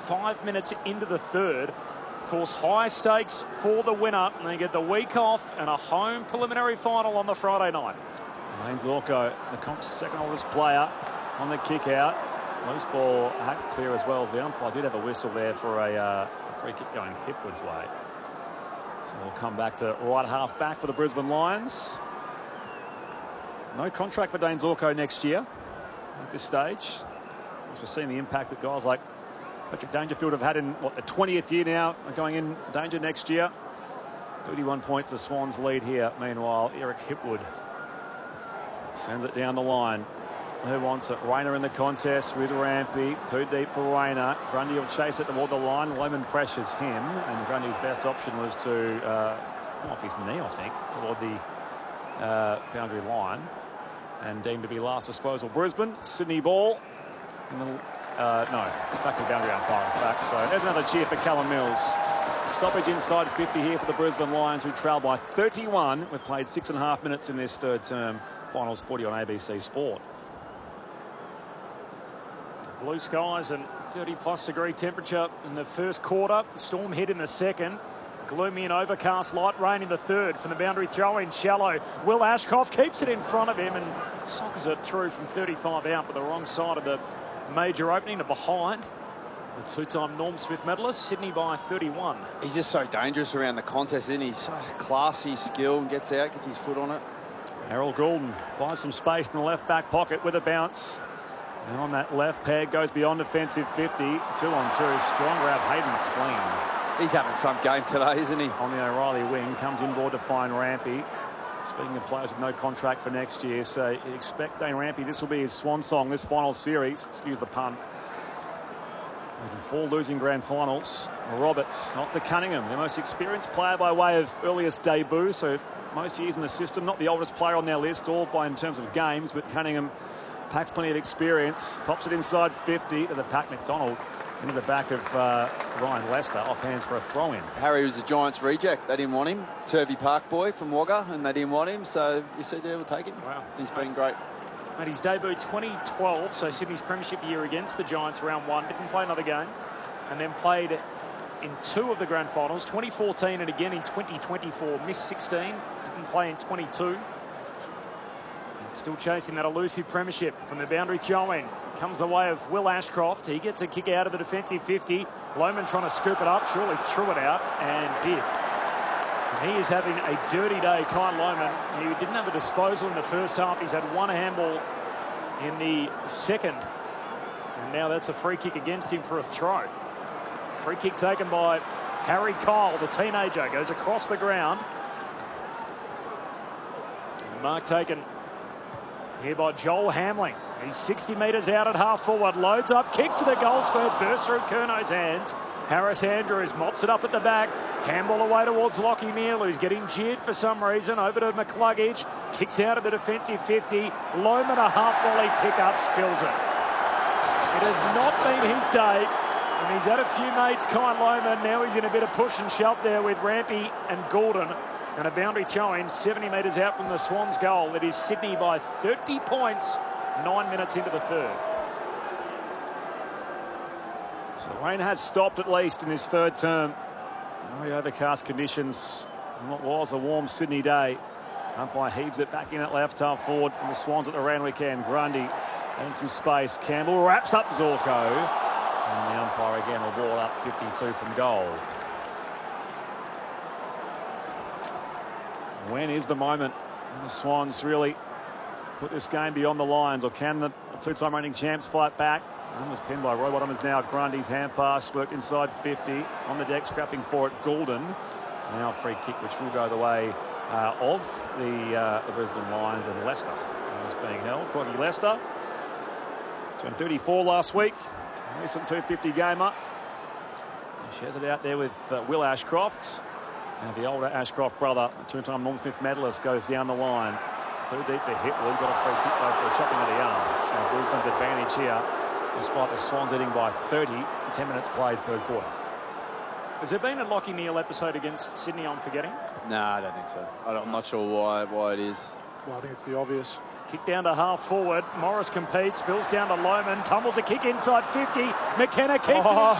5 minutes into the third. Of course, high stakes for the winner. And they get the week off and a home preliminary final on the Friday night. Dane Zorko, the comp's second oldest player, on the kick out. Loose ball had to clear as well as the umpire did have a whistle there for a free kick going Hipwood's way. So we'll come back to right half back for the Brisbane Lions. No contract for Dane Zorko next year at this stage. We're seeing the impact that guys like Patrick Dangerfield have had in, what, the 20th year now, going in danger next year. 31 points, the Swans lead here. Meanwhile, Eric Hipwood sends it down the line. Who wants it? Rayner in the contest with Rampy. Too deep for Rayner. Grundy will chase it toward the line. Lohmann pressures him, and Grundy's best option was to come off his knee, I think, toward the boundary line, and deemed to be last disposal. Brisbane, Sydney ball. No, back to the boundary umpire, in fact. So there's another cheer for Callum Mills. Stoppage inside 50 here for the Brisbane Lions, who trail by 31. We've played 6.5 minutes in this third term. Finals 40 on ABC Sport. Blue skies and 30-plus degree temperature in the first quarter. Storm hit in the second. Gloomy and overcast, light rain in the third. From the boundary throw-in, shallow. Will Ashcroft keeps it in front of him and sockers it through from 35 out, but the wrong side of the major opening to behind. The two-time Norm Smith medalist, Sydney by 31. He's just so dangerous around the contest, isn't he? So classy skill and gets out, gets his foot on it. Harold Goulden buys some space in the left back pocket with a bounce. And on that left peg, goes beyond defensive 50. 2-on-2. Strong grab, Hayden clean. He's having some game today, isn't he? On the O'Reilly wing, comes inboard to find Rampy. Speaking of players with no contract for next year, so you expect Dane Rampy, this will be his swan song, this final series. Excuse the pun. Making 4 losing grand finals. Roberts off to Cunningham, the most experienced player by way of earliest debut, so most years in the system. Not the oldest player on their list, all by in terms of games, but Cunningham packs plenty of experience. Pops it inside 50 to the Pat McDonald into the back of Ryan Lester, off hands for a throw-in. Harry was a Giants reject. They didn't want him. Turvey Park boy from Wagga, and they didn't want him, so you said, yeah, we'll take him. Wow. He's been great. Made his debut 2012, so Sydney's premiership year against the Giants, round 1. Didn't play another game, and then played in 2 of the grand finals, 2014 and again in 2024. Missed 16, didn't play in 22. Still chasing that elusive premiership. From the boundary throw-in comes the way of Will Ashcroft. He gets a kick out of the defensive 50. Lohmann trying to scoop it up, surely threw it out, and did. And he is having a dirty day, Kyle Lohmann. He didn't have a disposal in the first half. He's had 1 handball in the second, and now that's a free kick against him for a throw. Free kick taken by Harry Kyle, the teenager, goes across the ground. And mark taken here by Joel Hamling. He's 60 metres out at half forward, loads up, kicks to the goal square, bursts through Curno's hands. Harris Andrews mops it up at the back. Handball away towards Lockie Neal, who's getting jeered for some reason. Over to McCluggage, kicks out of the defensive 50. Lohmann, a half volley pick-up, spills it. It has not been his day, and he's had a few mates, Kyle Lohmann. Now he's in a bit of push and shove there with Rampy and Goulden. And a boundary throw-in 70 metres out from the Swans' goal. It is Sydney by 30 points, 9 minutes into the third. So rain has stopped at least in this third term. Very overcast conditions on what was a warm Sydney day. Umpire heaves it back in at left half forward from the Swans at the Randwick end. Grundy in some space. Campbell wraps up Zorko. And the umpire again will ball up 52 from goal. When is the moment? And the Swans really put this game beyond the lines, or can the two-time reigning champs fight back? And was pinned by Rowbottom as now Grundy's hand pass worked inside 50. On the deck, scrapping for it, Goulden. Now a free kick, which will go the way of the Brisbane Lions, and Leicester is being held. Froggy Leicester. Turned 34 last week. Recent 250 gamer. He shares it out there with Will Ashcroft. And the older Ashcroft brother, the two-time Norm Smith medalist, goes down the line. Too deep for Hipwood. Got a free kick though for a chopping of the arms. So Brisbane's advantage here, despite the Swans leading by 30. 10 minutes played, third quarter. Has there been a Lockie Neal episode against Sydney I'm forgetting? No, I don't think so. I'm not sure why it is. Well, I think it's the obvious. Kick down to half forward. Morris competes, spills down to Lohmann, tumbles a kick inside 50. McKenna keeps it in